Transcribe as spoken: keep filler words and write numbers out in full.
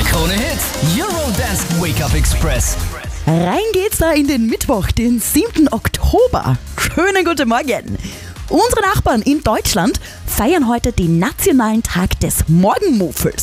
Krone Hits, Eurodance Wake Up Express. Rein geht's da in den Mittwoch, den siebten Oktober. Schönen guten Morgen. Unsere Nachbarn in Deutschland feiern heute den Nationalen Tag des Morgenmuffels.